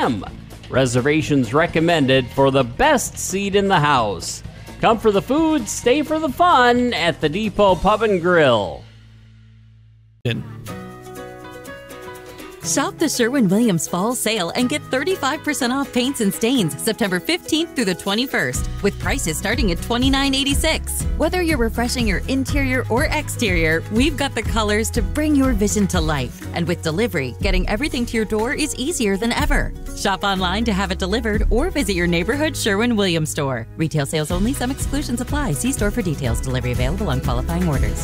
p.m. Reservations recommended for the best seat in the house. Come for the food, stay for the fun at the Depot Pub and Grill. Shop the Sherwin-Williams Fall Sale and get 35% off paints and stains September 15th through the 21st, with prices starting at $29.86. Whether you're refreshing your interior or exterior, we've got the colors to bring your vision to life. And with delivery, getting everything to your door is easier than ever. Shop online to have it delivered or visit your neighborhood Sherwin-Williams store. Retail sales only. Some exclusions apply. See store for details. Delivery available on qualifying orders.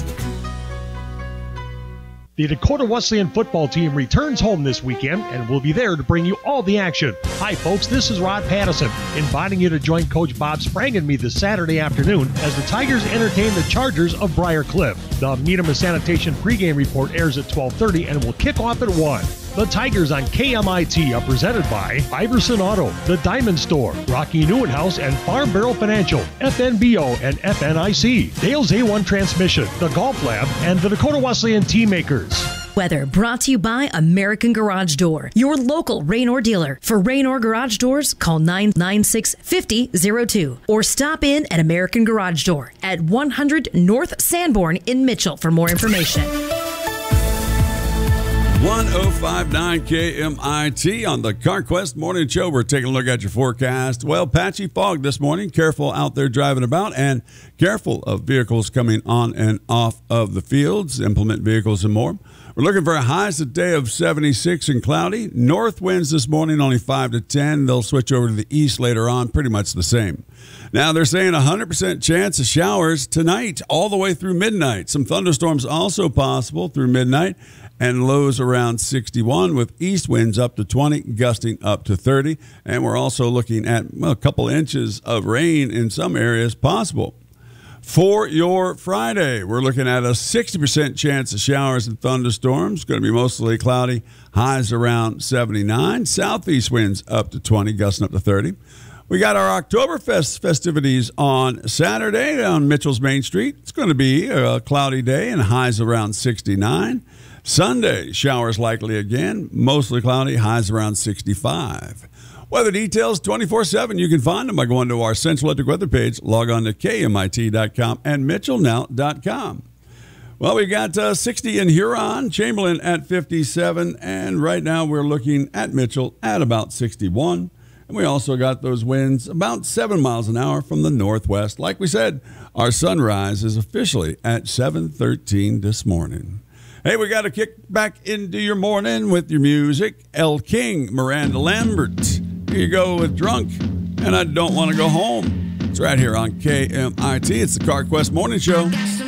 The Dakota Wesleyan football team returns home this weekend and will be there to bring you all the action. Hi folks, this is Rod Pattison, inviting you to join Coach Bob Sprang and me this Saturday afternoon as the Tigers entertain the Chargers of Briar Cliff. The Meadama Sanitation pregame report airs at 12:30 and will kick off at 1. The Tigers on KMIT are presented by Iverson Auto, The Diamond Store, Rocky Newenhouse, and Farm Barrel Financial, FNBO and FNIC, Dale's A1 Transmission, The Golf Lab, and the Dakota Wesleyan Tea Makers. Weather brought to you by American Garage Door, your local Raynor dealer. For Raynor Garage Doors, call 996-5002 or stop in at American Garage Door at 100 North Sanborn in Mitchell for more information. 1059 KMIT on the CarQuest Morning Show. We're taking a look at your forecast. Well, patchy fog this morning. Careful out there driving about and careful of vehicles coming on and off of the fields, implement vehicles and more. We're looking for a highs today of 76 and cloudy. North winds this morning only 5 to 10. They'll switch over to the east later on, pretty much the same. Now, they're saying 100% chance of showers tonight all the way through midnight. Some thunderstorms also possible through midnight, and lows around 61 with east winds up to 20, gusting up to 30. And we're also looking at a couple inches of rain in some areas possible. For your Friday, we're looking at a 60% chance of showers and thunderstorms. Going to be mostly cloudy, highs around 79. Southeast winds up to 20, gusting up to 30. We got our Oktoberfest festivities on Saturday on Mitchell's Main Street. It's going to be a cloudy day and highs around 69. Sunday, showers likely again, mostly cloudy, highs around 65. Weather details 24/7. You can find them by going to our Central Electric weather page. Log on to KMIT.com and MitchellNow.com. Well, we got 60 in Huron, Chamberlain at 57, and right now we're looking at Mitchell at about 61. And we also got those winds about 7 miles an hour from the northwest. Like we said, our sunrise is officially at 7:13 this morning. Hey, we got to kick back into your morning with your music. Elle King, Miranda Lambert. Here you go with Drunk, and I Don't Want to Go Home. It's right here on KMIT. It's the CarQuest Morning Show.